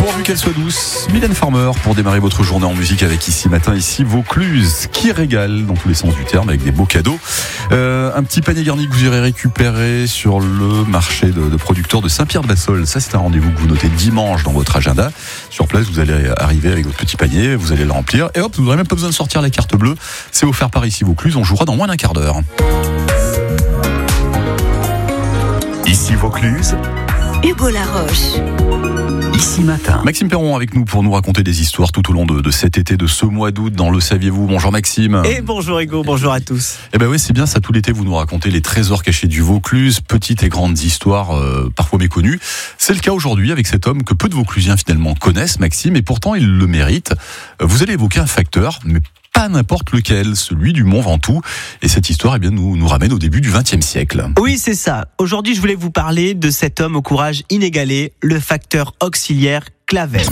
Pourvu qu'elle soit douce, Mylène Farmer pour démarrer votre journée en musique avec Ici Matin, ici Vaucluse, qui régale dans tous les sens du terme avec des beaux cadeaux. Un petit panier garni que vous irez récupérer sur le marché de producteurs de Saint-Pierre-de-la-Saule. Ça, c'est un rendez-vous que vous notez dimanche dans votre agenda. Sur place, vous allez arriver avec votre petit panier, vous allez le remplir et hop, vous n'aurez même pas besoin de sortir la carte bleue. C'est offert par Ici Vaucluse, on jouera dans moins d'un quart d'heure. Ici Vaucluse, Hugo Laroche. Ici Matin. Maxime Perron avec nous pour nous raconter des histoires tout au long de cet été, de ce mois d'août dans Le Saviez-vous. Bonjour Maxime. Et bonjour Hugo, bonjour à tous. Eh ben oui, c'est bien ça, tout l'été vous nous racontez les trésors cachés du Vaucluse, petites et grandes histoires parfois méconnues. C'est le cas aujourd'hui avec cet homme que peu de Vauclusiens finalement connaissent, Maxime, et pourtant il le mérite. Vous allez évoquer un facteur, mais pas n'importe lequel, celui du Mont Ventoux. Et cette histoire, eh bien, nous ramène au début du XXe siècle. Oui, c'est ça. Aujourd'hui, je voulais vous parler de cet homme au courage inégalé, le facteur auxiliaire Clavel.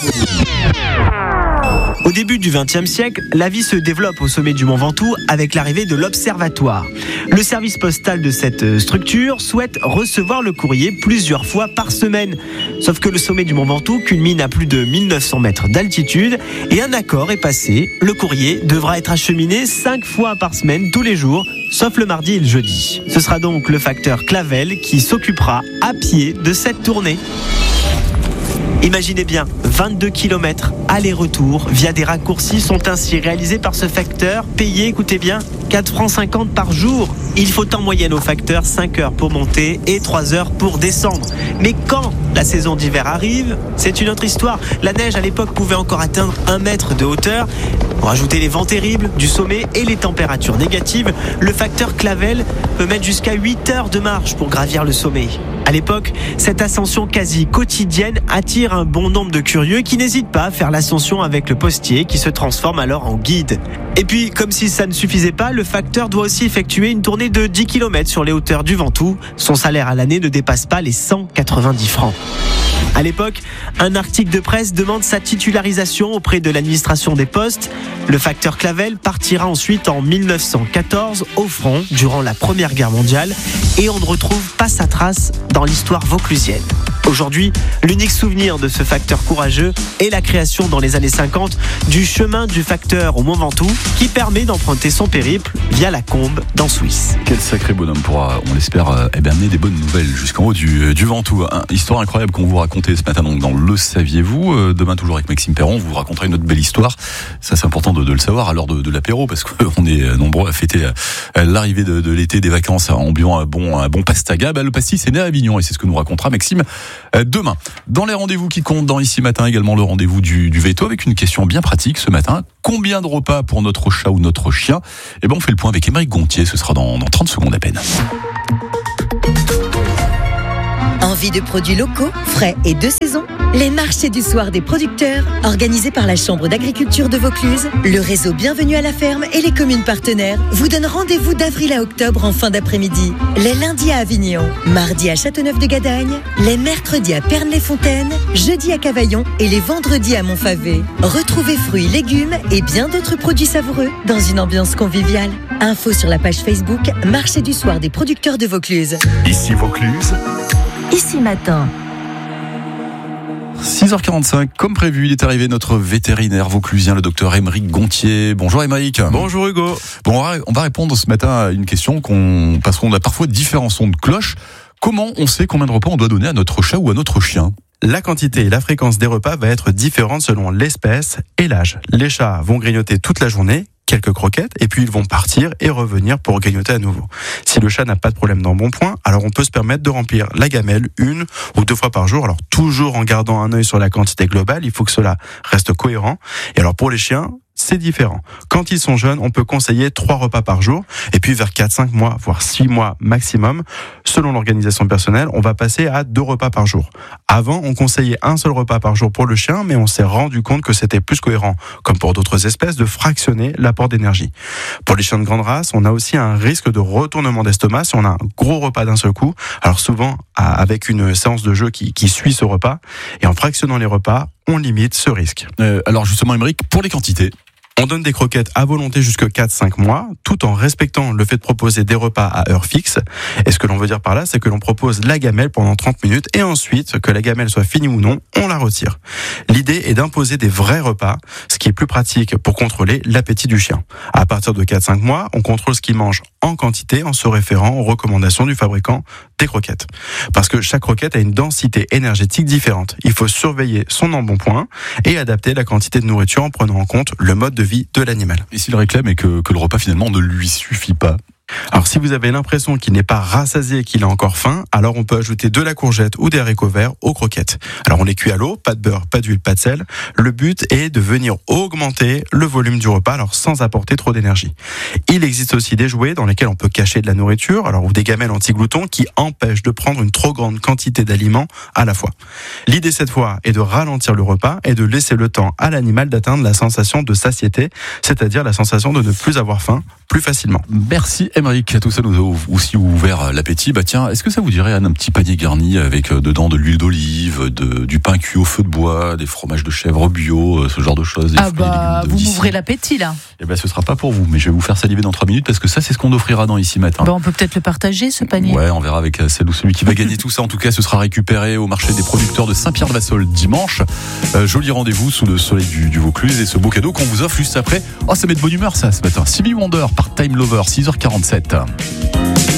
Au début du XXe siècle, la vie se développe au sommet du Mont Ventoux avec l'arrivée de l'Observatoire. Le service postal de cette structure souhaite recevoir le courrier plusieurs fois par semaine. Sauf que le sommet du Mont Ventoux culmine à plus de 1900 mètres d'altitude et un accord est passé. Le courrier devra être acheminé 5 fois par semaine tous les jours, sauf le mardi et le jeudi. Ce sera donc le facteur Clavel qui s'occupera à pied de cette tournée. Imaginez bien, 22 km aller-retour via des raccourcis sont ainsi réalisés par ce facteur, payé, écoutez bien, 4,50 francs par jour. Il faut en moyenne au facteur 5 heures pour monter et 3 heures pour descendre. Mais quand la saison d'hiver arrive, c'est une autre histoire. La neige à l'époque pouvait encore atteindre 1 mètre de hauteur. Pour ajouter les vents terribles du sommet et les températures négatives, le facteur Clavel peut mettre jusqu'à 8 heures de marche pour gravir le sommet. À l'époque, cette ascension quasi quotidienne attire un bon nombre de curieux qui n'hésitent pas à faire l'ascension avec le postier qui se transforme alors en guide. Et puis, comme si ça ne suffisait pas, le facteur doit aussi effectuer une tournée de 10 km sur les hauteurs du Ventoux. Son salaire à l'année ne dépasse pas les 190 francs. À l'époque, un article de presse demande sa titularisation auprès de l'administration des postes. Le facteur Clavel partira ensuite en 1914 au front durant la Première Guerre mondiale et on ne retrouve pas sa trace dans l'histoire vauclusienne. Aujourd'hui, l'unique souvenir de ce facteur courageux est la création dans les années 50 du chemin du facteur au Mont Ventoux qui permet d'emprunter son périple via la Combe dans Suisse. Quel sacré bonhomme pourra, on l'espère, amener des bonnes nouvelles jusqu'en haut du Ventoux. Histoire incroyable qu'on vous racontait ce matin donc dans Le Saviez-vous. Demain toujours avec Maxime Perron, vous raconterez une autre belle histoire. Ça c'est important de le savoir à l'heure de l'apéro parce qu'on est nombreux à fêter l'arrivée de l'été, des vacances en buvant un bon pastaga. Le pastis c'est né à Avignon et c'est ce que nous racontera Maxime demain. Dans les rendez-vous qui comptent, dans Ici Matin également le rendez-vous du veto avec une question bien pratique ce matin. Combien de repas pour notre chat ou notre chien ? Eh ben on fait le point avec Émeric Gontier, ce sera dans 30 secondes à peine. Envie de produits locaux, frais et de saison ? Les marchés du soir des producteurs, organisés par la Chambre d'agriculture de Vaucluse, le réseau Bienvenue à la ferme et les communes partenaires vous donnent rendez-vous d'avril à octobre en fin d'après-midi. Les lundis à Avignon, mardi à Châteauneuf-de-Gadagne, les mercredis à Pernes-les-Fontaines, jeudi à Cavaillon et les vendredis à Montfavet. Retrouvez fruits, légumes et bien d'autres produits savoureux dans une ambiance conviviale. Info sur la page Facebook Marché du soir des producteurs de Vaucluse. Ici Vaucluse, Ici Matin. 6h45, comme prévu, il est arrivé notre vétérinaire vauclusien, le docteur Émeric Gontier. Bonjour Émeric. Bonjour Hugo. Bon, on va répondre ce matin à une question parce qu'on a parfois différents sons de cloche. Comment on sait combien de repas on doit donner à notre chat ou à notre chien ? La quantité et la fréquence des repas va être différente selon l'espèce et l'âge. Les chats vont grignoter toute la journée, quelques croquettes, et puis ils vont partir et revenir pour grignoter à nouveau. Si le chat n'a pas de problème d'embonpoint, alors on peut se permettre de remplir la gamelle 1 ou 2 fois par jour, alors toujours en gardant un œil sur la quantité globale, il faut que cela reste cohérent. Et alors pour les chiens, c'est différent. Quand ils sont jeunes, on peut conseiller 3 repas par jour, et puis vers 4-5 mois, voire 6 mois maximum, selon l'organisation personnelle, on va passer à 2 repas par jour. Avant, on conseillait un seul repas par jour pour le chien, mais on s'est rendu compte que c'était plus cohérent, comme pour d'autres espèces, de fractionner l'apport d'énergie. Pour les chiens de grande race, on a aussi un risque de retournement d'estomac si on a un gros repas d'un seul coup, alors souvent avec une séance de jeu qui suit ce repas, et en fractionnant les repas, on limite ce risque. Alors justement Émeric, pour les quantités On donne des croquettes à volonté jusqu'à 4-5 mois, tout en respectant le fait de proposer des repas à heure fixe. Et ce que l'on veut dire par là, c'est que l'on propose la gamelle pendant 30 minutes et ensuite, que la gamelle soit finie ou non, on la retire. L'idée est d'imposer des vrais repas, ce qui est plus pratique pour contrôler l'appétit du chien. À partir de 4-5 mois, on contrôle ce qu'il mange en quantité en se référant aux recommandations du fabricant des croquettes. Parce que chaque croquette a une densité énergétique différente. Il faut surveiller son embonpoint et adapter la quantité de nourriture en prenant en compte le mode de vie de l'animal. Et s'il réclame et que le repas finalement ne lui suffit pas? Alors si vous avez l'impression qu'il n'est pas rassasié et qu'il a encore faim, alors on peut ajouter de la courgette ou des haricots verts aux croquettes. Alors on les cuit à l'eau, pas de beurre, pas d'huile, pas de sel. Le but est de venir augmenter le volume du repas, alors sans apporter trop d'énergie. Il existe aussi des jouets dans lesquels on peut cacher de la nourriture, alors ou des gamelles anti-gloutons qui empêchent de prendre une trop grande quantité d'aliments à la fois. L'idée cette fois est de ralentir le repas et de laisser le temps à l'animal d'atteindre la sensation de satiété, c'est-à-dire la sensation de ne plus avoir faim plus facilement. Merci Émeric, tout ça nous a aussi ouvert l'appétit. Bah tiens, est-ce que ça vous dirait Anne, un petit panier garni avec dedans de l'huile d'olive, du pain cuit au feu de bois, des fromages de chèvre bio, ce genre de choses. Ah bah, vous m'ouvrez l'appétit là. Eh ben ce sera pas pour vous, mais je vais vous faire saliver dans 3 minutes parce que ça c'est ce qu'on offrira dans Ici Matin. Bah, on peut peut-être le partager ce panier. Ouais, on verra avec celle ou celui qui va gagner tout ça. En tout cas, ce sera récupéré au marché des producteurs de Saint-Pierre-de-Vassol dimanche. Joli rendez-vous sous le soleil du Vaucluse et ce beau cadeau qu'on vous offre juste après. Oh, ça met de bonne humeur ça ce matin. Stevie Wonder par Time Lover, 6h47.